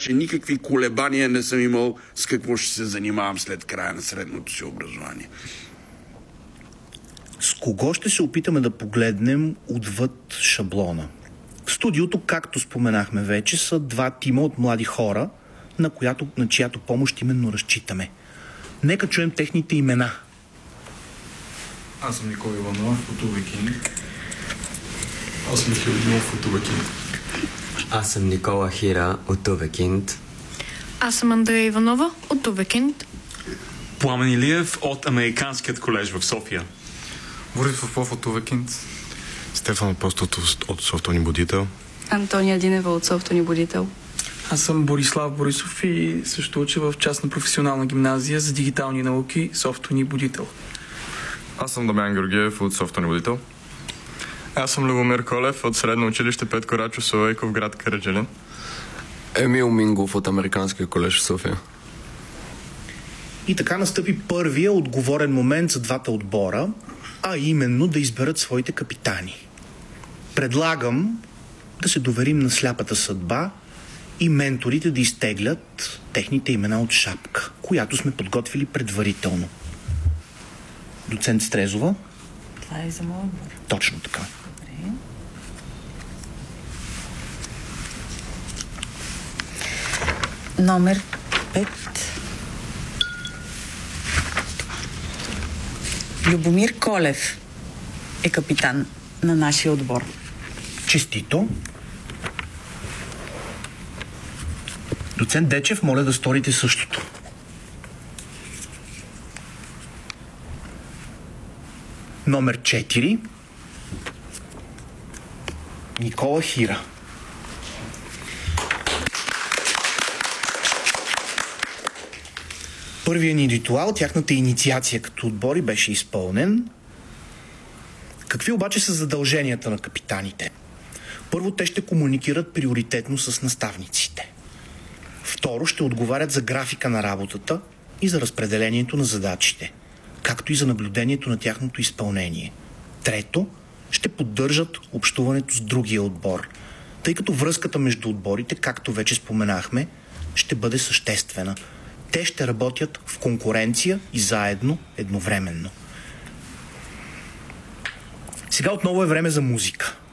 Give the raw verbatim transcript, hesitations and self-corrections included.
че никакви колебания не съм имал с какво ще се занимавам след края на средното си образование. С кого ще се опитаме да погледнем отвъд шаблона? В студиото, както споменахме вече, са два тима от млади хора, на, която, на чиято помощ именно разчитаме. Нека чуем техните имена. Аз съм Никола Иванов от Увекинг. Аз съм Михаил Димов от Увекинг. Аз съм Никола Хира от Увекинг. Аз съм Андрея Иванова от Увекинг. Пламен Илиев от Американският колеж в София. Борис Попов от Увекинг. Стефан Апостолов от Софтуерни будител. Антония Динева от Софтуерни будител. Аз съм Борислав Борисов и също уча в частна професионална гимназия за дигитални науки Софтуерни будител. Аз съм Дамян Георгиев от Софтуерни будител. Аз съм Любомир Колев от Средно училище Петко Рачо Солейков, град Кърджали. Емил Мингов от Американския колеж в София. И така настъпи първия отговорен момент за двата отбора, а именно да изберат своите капитани. Предлагам да се доверим на сляпата съдба и менторите да изтеглят техните имена от шапка, която сме подготвили предварително. Доцент Стрезова. Това е за моят отбор. Точно така. Добре. Номер пет. Любомир Колев е капитан на нашия отбор. Честито. Доцент Дечев, моля да сторите същото. Номер четири. Никола Хира. Първият ни ритуал, тяхната инициация като отбори беше изпълнен. Какви обаче са задълженията на капитаните? Първо, те ще комуникират приоритетно с наставниците. Второ, ще отговарят за графика на работата и за разпределението на задачите, както и за наблюдението на тяхното изпълнение. Трето, ще поддържат общуването с другия отбор, тъй като връзката между отборите, както вече споменахме, ще бъде съществена. Те ще работят в конкуренция и заедно едновременно. Сега отново е време за музика.